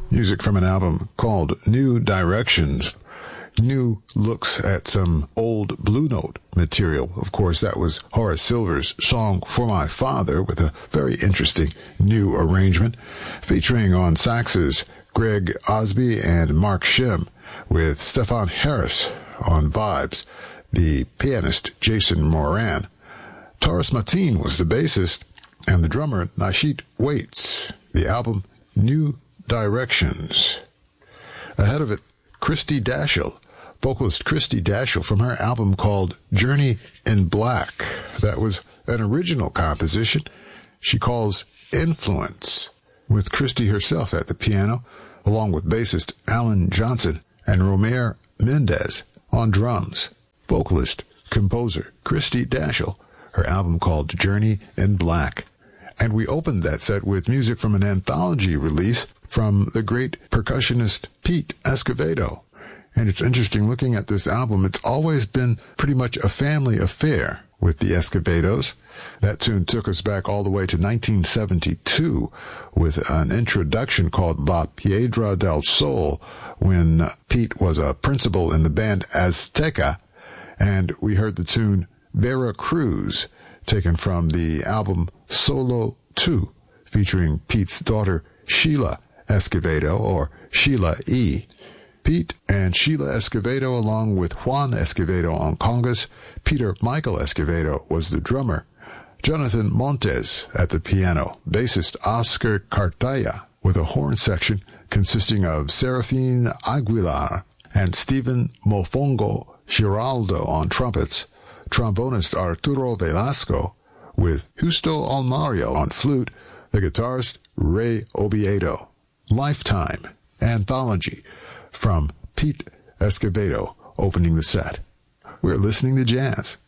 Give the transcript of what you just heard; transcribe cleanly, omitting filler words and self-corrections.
Music from an album called New Directions. New looks at some old Blue Note material. Of course, that was Horace Silver's Song for My Father with a very interesting new arrangement featuring on saxes Greg Osby and Mark Shim with Stefan Harris on vibes, the pianist Jason Moran. Taurus Mateen was the bassist, and the drummer Nashit Waits. The album New Directions. Ahead of it, Christy Dashiell, vocalist Christy Dashiell from her album called Journey in Black. That was an original composition she calls Influence, with Christy herself at the piano, along with bassist Alan Johnson and Romer Mendez on drums. Vocalist, composer Christy Dashiell, her album called Journey in Black. And we opened that set with music from an anthology release from the great percussionist Pete Escovedo. And it's interesting looking at this album. It's always been pretty much a family affair with the Escovedos. That tune took us back all the way to 1972 with an introduction called La Piedra del Sol when Pete was a principal in the band Azteca. And we heard the tune Vera Cruz, taken from the album Solo 2, featuring Pete's daughter Sheila Escovedo, or Sheila E. Pete and Sheila Escovedo, along with Juan Escovedo on congas. Peter Michael Escovedo was the drummer. Jonathan Montes at the piano. Bassist Oscar Cartaya with a horn section consisting of Serafin Aguilar and Stephen Mofongo Giraldo on trumpets. Trombonist Arturo Velasco with Justo Almario on flute. The guitarist Ray Obiedo. Lifetime Anthology from Pete Escovedo opening the set. We're listening to jazz.